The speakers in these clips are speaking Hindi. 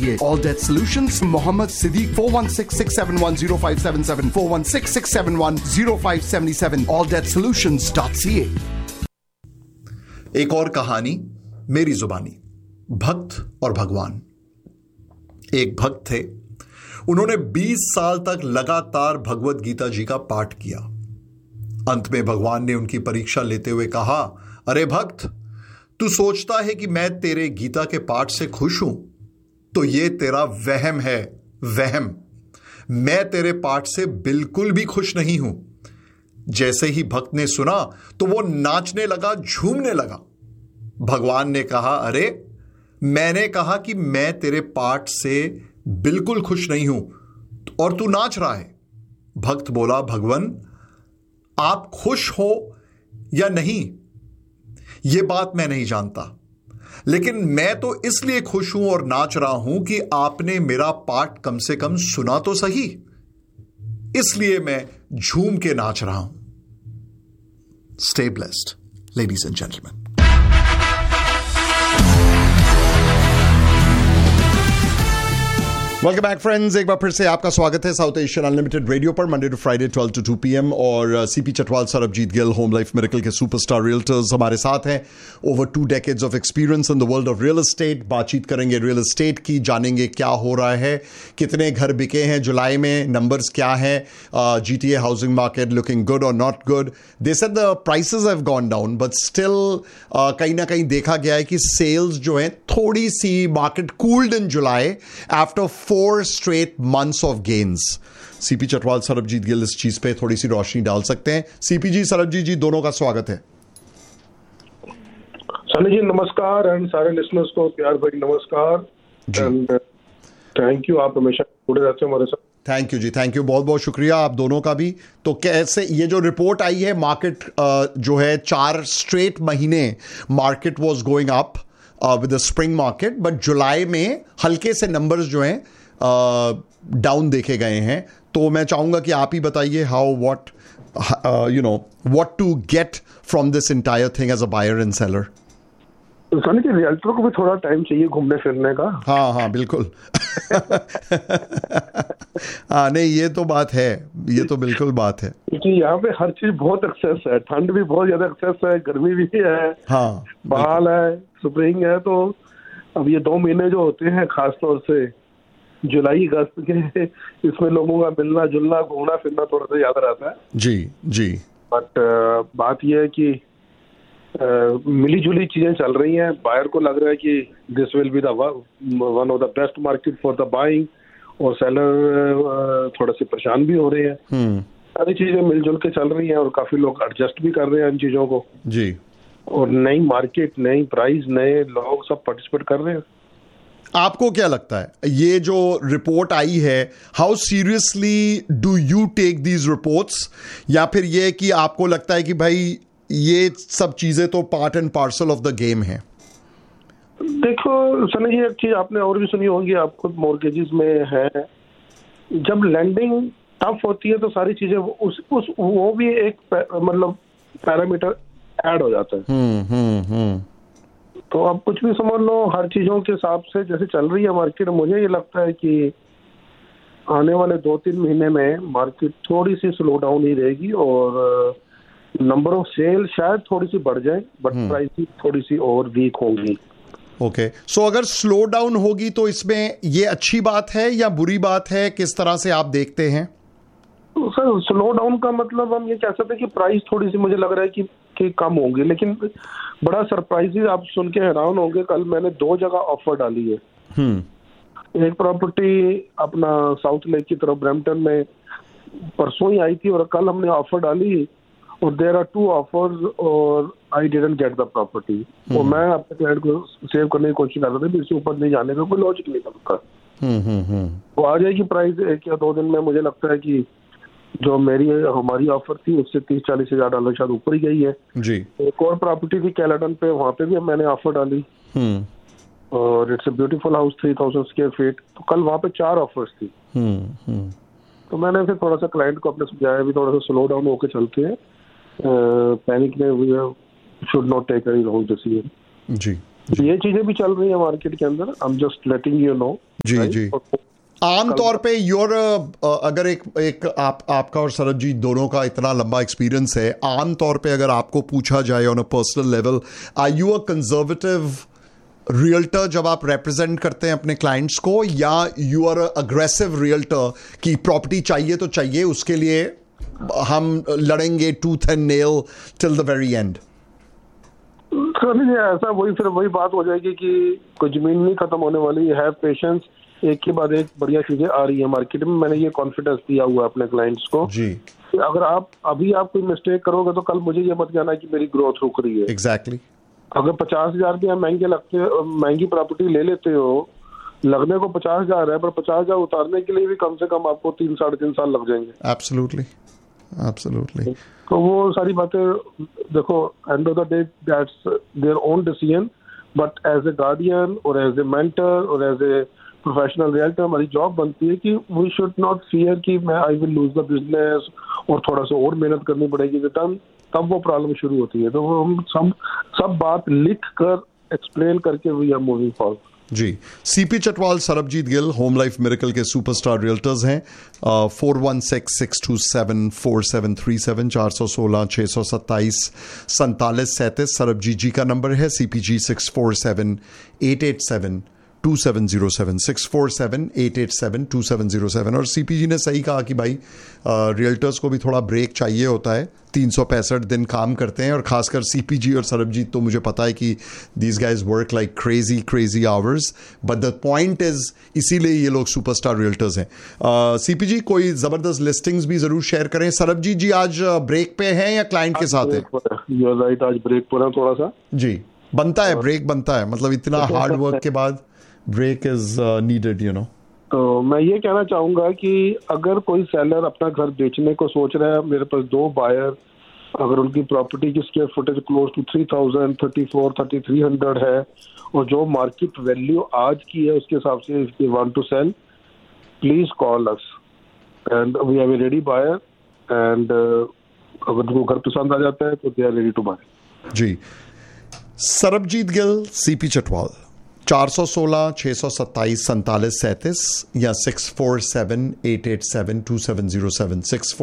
416-671-0577. All Debt Solutions, Mohammed Siddiq, 416-671-0577, 416-671-0577, alldebtsolutions.ca. एक और कहानी मेरी जुबानी, भक्त और भगवान। एक भक्त थे, उन्होंने 20 साल तक लगातार भगवत गीता जी का पाठ किया। अंत में भगवान ने उनकी परीक्षा लेते हुए कहा, अरे भक्त, तू सोचता है कि मैं तेरे गीता के पाठ से खुश हूं? तो ये तेरा वहम है, वहम। मैं तेरे पाठ से बिल्कुल भी खुश नहीं हूं। जैसे ही भक्त ने सुना तो वो नाचने लगा, झूमने लगा। भगवान ने कहा, अरे मैंने कहा कि मैं तेरे पाठ से बिल्कुल खुश नहीं हूं और तू नाच रहा है। भक्त बोला, भगवान, आप खुश हो या नहीं यह बात मैं नहीं जानता, लेकिन मैं तो इसलिए खुश हूं और नाच रहा हूं कि आपने मेरा पाठ कम से कम सुना तो सही, इसलिए मैं झूम के नाच रहा हूं। Stay blessed, ladies and gentlemen. Welcome back friends, एक बार फिर से आपका स्वागत है साउथ एशियन अनलिमिटेड रेडियो पर, Monday to Friday 12 to 2 PM। और CP Chatwal, Sarabjit Gill, home life miracle के सुपरस्टार रियल्टर्स हमारे साथ हैं। Over 2 decades of experience in the world of real estate. बातचीत करेंगे रियल एस्टेट की, जानेंगे क्या हो रहा है, कितने घर बिके हैं जुलाई में, नंबर्स क्या हैं, GTA housing market looking good और not good. They said the prices have gone down, but still कहीं ना कहीं देखा गया है कि सेल्स जो है थोड़ी सी, market cooled in July after 4 straight months of gains। CP Chatwal, Sarabjit Gill इस चीज पे थोड़ी सी रोशनी डाल सकते हैं। सीपी जी, सरबजीत जी, दोनों का स्वागत है। सनी जी नमस्कार, एंड सारे लिसनर्स को प्यार भरी नमस्कार, एंड थैंक यू, आप हमेशा जुड़े रहते हैं हमारे साथ। Thank you ji, thank you, बहुत बहुत शुक्रिया आप दोनों का भी। तो कैसे ये जो रिपोर्ट आई है, मार्केट जो है 4 straight महीने market was going up with the spring market, but जुलाई में हल्के से नंबर्स जो हैं डाउन देखे गए हैं। तो मैं चाहूंगा कि आप ही बताइए how, what to get from this entire thing as a buyer and seller. Sunny ji, realtor को भी थोड़ा टाइम चाहिए घूमने फिरने का। हाँ बिल्कुल। हाँ नहीं, ये तो बात है, ये तो बिल्कुल बात है, क्योंकि यहाँ पे हर चीज बहुत एक्सेस है, ठंड भी बहुत ज्यादा एक्सेस है, गर्मी भी है, हाँ बहाल है, स्प्रिंग है। तो अब ये 2 महीने जो होते हैं खासतौर से जुलाई अगस्त के, इसमें लोगों का मिलना जुलना, घूमना फिरना थोड़ा सा ज्यादा रहता है। जी जी। बट बात यह है कि मिली जुली चीजें चल रही हैं। बायर को लग रहा है कि this will be the one of the best market for the buying, और सेलर थोड़े से परेशान भी हो रहे हैं। सारी चीजें मिलजुल के चल रही हैं और काफी लोग एडजस्ट भी कर रहे हैं इन चीजों को जी। और नई मार्केट, नई प्राइस, नए लोग सब पार्टिसिपेट कर रहे हैं। आपको क्या लगता है, ये जो रिपोर्ट आई है, how seriously do you take these reports, या फिर ये कि आपको लगता है कि भाई ये सब चीजें तो part and parcel of the game है? देखो सनी जी, एक चीज आपने और भी सुनी होगी, आप खुद मॉर्गेजेस में है, जब लैंडिंग टफ होती है तो सारी चीजें वो भी एक मतलब पैरामीटर ऐड हो जाता है। तो आप कुछ भी समझ लो, हर चीजों के हिसाब से जैसे चल रही है मार्केट, मुझे ये लगता है कि आने वाले 2-3 महीने में मार्केट थोड़ी सी स्लो डाउन ही रहेगी, और नंबर ऑफ सेल शायद थोड़ी सी बढ़ जाए, बट प्राइस थोड़ी सी और वीक होगी। ओके, सो अगर स्लो डाउन होगी तो इसमें ये अच्छी बात है या बुरी बात है, किस तरह से आप देखते हैं? तो सर, स्लो डाउन का मतलब हम ये कह सकते हैं कि प्राइस थोड़ी सी मुझे लग रहा है कि कम होंगी, लेकिन बड़ा सरप्राइजेज आप सुन के हैरान होंगे। कल मैंने 2 जगह ऑफर डाली है। एक प्रॉपर्टी अपना साउथ लेक की तरफ ब्रैम्पटन में परसों ही आई थी, और कल हमने ऑफर डाली, और देयर आर 2 ऑफर्स, और I didn't get the property. और मैं अपने क्लाइंट को सेव करने की कोशिश कर रहा था, इससे ऊपर नहीं जाने का कोई लॉजिक नहीं था। वो आ जाएगी प्राइस 1 या 2 दिन में। मुझे लगता है कि जो हमारी ऑफर थी उससे $30-40 हज़ार शायद ऊपर ही गई है जी। एक और प्रॉपर्टी थी कैलेडन पे, वहाँ पे भी मैंने ऑफर डाली, और it's a beautiful house, 3000 square feet. तो कल वहाँ पे 4 ऑफर्स थी। तो मैंने फिर थोड़ा सा क्लाइंट को अपने समझाया भी, थोड़ा सा स्लो डाउन होकर चलते हैं, पैनिक में we should not take any wrong decision जी। ये चीजें भी चल रही है मार्केट के अंदर, I am just letting you know. जी जी। आम तौर पे योर अगर एक आपका और सरब जी दोनों का इतना लंबा एक्सपीरियंस है, आम तौर पे अगर आपको पूछा जाए on a personal level, are you a conservative realtor जब आप रिप्रेजेंट करते हैं अपने क्लाइंट्स को, या यू आर अग्रेसिव रियल्टर कि प्रॉपर्टी चाहिए तो चाहिए, उसके लिए हम लड़ेंगे tooth and nail till the very and? ऐसा फिर वही बात हो जाएगी कि कोई जमीन नहीं खत्म होने वाली है। पेशेंस, एक के बाद एक बढ़िया चीजें आ रही है मार्केट में। मैंने ये कॉन्फिडेंस दिया हुआ है अपने क्लाइंट्स को जी। अगर आप कोई मिस्टेक करोगे तो कल मुझे ये मत कहना कि मेरी ग्रोथ रुक रही है। एग्जैक्टली। अगर 50,000 भी महंगी प्रॉपर्टी ले लेते हो, लगने को 50,000 है, पर 50,000 उतारने के लिए भी कम से कम आपको 3-3.5 साल लग जाएंगे। Absolutely absolutely. तो वो सारी बातें देखो, end of the day that's their own decision, but as a guardian और एज ए मेंटर और एज ए प्रोफेशनल रियल्टर हमारी जॉब बनती है कि वी शुड नॉट फियर कि मैं I will lose the business और थोड़ा सा और मेहनत करनी पड़ेगी रिटर्न, तब वो प्रॉब्लम शुरू होती है। तो वो हम सब बात लिख कर एक्सप्लेन करके we are moving forward. Ji. CP Chatwal, Sarabjit Gill, home life miracle के सुपरस्टार रियल्टर्स हैं। 4166274737 416-627-4737 सरबजीत जी का नंबर है। CPG 647-887-2707 647-887-2707। और CPG ने सही कहा कि भाई रियल्टर्स को भी थोड़ा ब्रेक चाहिए होता है। 365 दिन काम करते हैं, और खासकर CPG और सरबजीत तो मुझे पता है कि these guys work like crazy hours, but the point is इसीलिए ये लोग सुपरस्टार रियल्टर्स हैं। CPG कोई जबरदस्त लिस्टिंग्स भी जरूर शेयर करें। सरबजीत जी आज ब्रेक पे हैं या क्लाइंट के साथ हैं? यू आर राइट, आज ब्रेक पर है थोड़ा सा। जी, बनता है, ब्रेक बनता है, मतलब इतना हार्ड वर्क के बाद break is needed, you know. तो मैं ये कहना चाहूंगा कि अगर कोई सेलर अपना घर बेचने को सोच रहा है, मेरे पास 2 बायर, अगर उनकी प्रॉपर्टी की स्क्वायर फुटेज क्लोज टू 3,000, 3,300 है, और जो मार्केट वैल्यू आज की है उसके हिसाब से if they want to cell, please call us and we have a ready buyer, and अगर उनको घर पसंद आ जाता है तो they are ready to bye. Ji. Sarabjit Gill, CP Chatwal, 416-627-4737 या 647-887-2707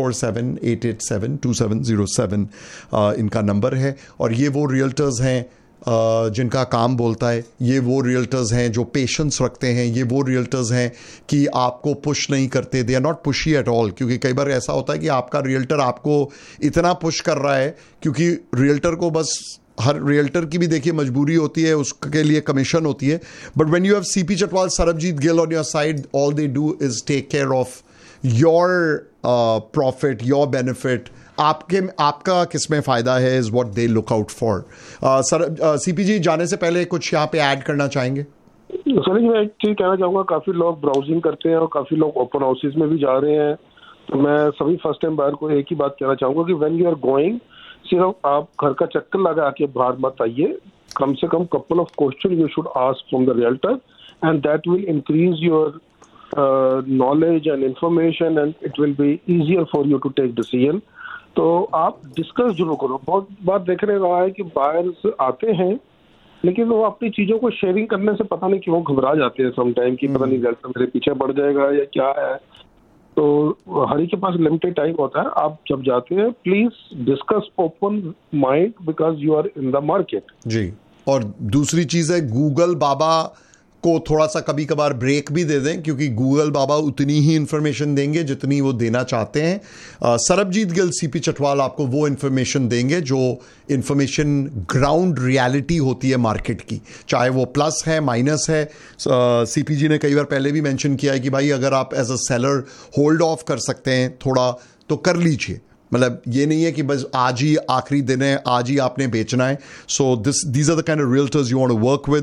647-887-2707 इनका नंबर है। और ये वो रियल्टर्स हैं जिनका काम बोलता है, ये वो रियल्टर्स हैं जो पेशेंस रखते हैं, ये वो रियल्टर्स हैं कि आपको पुश नहीं करते, they are not pushy at all. क्योंकि कई बार ऐसा होता है कि आपका रियल्टर आपको इतना पुश कर रहा है, क्योंकि रियल्टर को बस, हर रियल्टर की भी देखिए मजबूरी होती है, उसके लिए कमीशन होती है, but when you have CP Chatwal, Sarabjit Gill on your side, all they do is take care of your profit, your benefit. आपका किसमें फायदा है is what they look out for. CPG जाने से पहले कुछ यहाँ पे ऐड करना चाहेंगे? सर मैं एक चीज कहना चाहूंगा, काफी लोग ब्राउजिंग करते हैं और काफी लोग ओपन हाउसेज में भी जा रहे हैं, तो मैं सभी फर्स्ट टाइम बायर को एक ही बात कहना चाहूंगा कि व्हेन यू आर गोइंग, सिर्फ आप घर का चक्कर लगा के बाहर मत आइए, कम से कम couple of question you should ask from the realtor, and that will increase your knowledge and information, and it will be easier for you to take decision. तो आप डिस्कस जरूर करो। बहुत बात देखने रहा है कि बायर्स आते हैं लेकिन वो अपनी चीजों को शेयरिंग करने से पता नहीं क्यों घबरा जाते हैं समटाइम कि पता नहीं रियल्टर मेरे पीछे पड़ जाएगा या क्या है। तो हर एक के पास लिमिटेड टाइम होता है, आप जब जाते हैं please discuss open mind because you are in the market. जी। और दूसरी चीज है, गूगल बाबा को थोड़ा सा कभी कभार ब्रेक भी दे दें, क्योंकि गूगल बाबा उतनी ही इंफॉर्मेशन देंगे जितनी वो देना चाहते हैं। सरबजीत गिल, CP चटवाल आपको वो इंफॉर्मेशन देंगे जो इंफॉर्मेशन ग्राउंड रियलिटी होती है मार्केट की, चाहे वो प्लस है माइनस है। CPG ने कई बार पहले भी मेंशन किया है कि भाई अगर आप as a seller hold of कर सकते हैं थोड़ा तो कर लीजिए, मतलब ये नहीं है कि बस आज ही आखिरी दिन है, आज ही आपने बेचना है। So these are the kind of realtors you want to work with.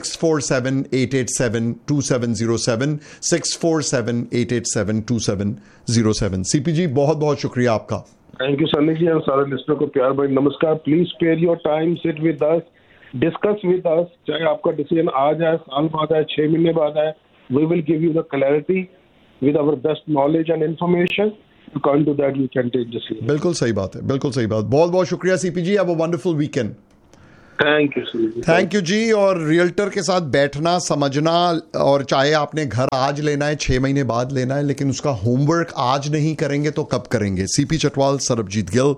647-887-2707 647-887-2707। CPG बहुत बहुत शुक्रिया आपका। थैंक यू सनी जी, और सारे लिस्टनर को प्यार भरी नमस्कार। Please spare your time, sit with us, discuss with us, चाहे आपका डिसीजन आज आए, साल बाद आए, 6 महीने बाद आए, we will give you the clarity with our best knowledge and information. You can't do that, you can take decision. बिल्कुल सही बात है, बिल्कुल सही बात। बहुत बहुत शुक्रिया CPG, have a wonderful weekend. Thank you sir. Thank you जी। और रियल्टर के साथ बैठना, समझना, और चाहे आपने घर आज लेना है 6 महीने बाद लेना है, लेकिन उसका होमवर्क आज नहीं करेंगे तो कब करेंगे? CP Chatwal, Sarabjit Gill,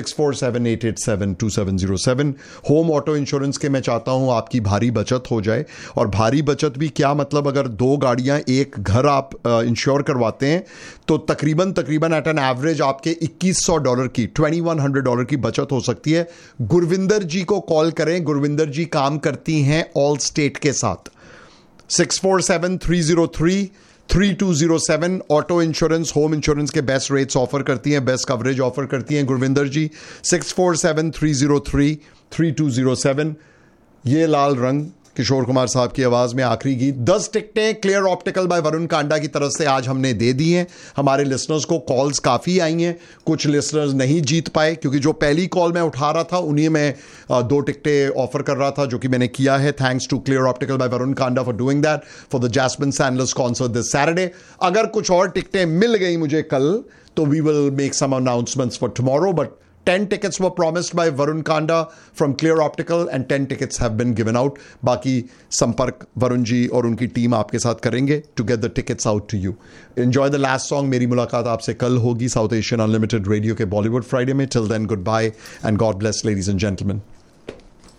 6478872707। Home auto insurance के मैं चाहता हूं आपकी भारी बचत हो जाए। और भारी बचत भी क्या मतलब, अगर 2 गाड़ियां एक घर आप इंश्योर करवाते हैं तो तकरीबन एट एन एवरेज आपके $2100 की, $2100 की बचत हो सकती है। गुरविंदर जी को कॉल करें, गुरविंदर जी काम करती हैं ऑल स्टेट के साथ। 6473033207 ऑटो इंश्योरेंस, होम इंश्योरेंस के बेस्ट रेट्स ऑफर करती हैं, बेस्ट कवरेज ऑफर करती हैं गुरविंदर जी। 6473033207। ये लाल रंग, किशोर कुमार साहब की आवाज में आखिरी गीत। 10 टिकटें clear optical bye Varun Kanda की तरफ से आज हमने दे दी हैं। हमारे लिसनर्स को कॉल्स काफी आई हैं, कुछ लिसनर्स नहीं जीत पाए क्योंकि जो पहली कॉल मैं उठा रहा था उन्हीं में 2 टिकटें ऑफर कर रहा था, जो कि मैंने किया है। Thanks to clear optical bye Varun Kanda for doing that for the jasmine सैंडलर्स concert this Saturday. अगर कुछ और टिकटें मिल गई मुझे कल तो we will make some announcements for tomorrow, but 10 tickets were promised by Varun Kanda from Clear Optical and 10 tickets have been given out. बाकी संपर्क वरुण जी और उनकी टीम आपके साथ करेंगे to get the tickets out to you. Enjoy the last song. मेरी मुलाकात आपसे कल होगी साउथ एशियन अनलिमिटेड रेडियो के बॉलीवुड फ्राइडे में. Till then, goodbye and God bless, ladies and gentlemen.